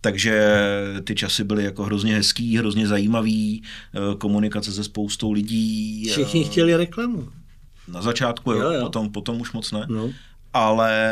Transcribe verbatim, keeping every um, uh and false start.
takže ty časy byly jako hrozně hezký, hrozně zajímavý, komunikace se spoustou lidí. Všichni chtěli reklamu. Na začátku, jo, jo, jo. Potom, potom už moc ne. No. Ale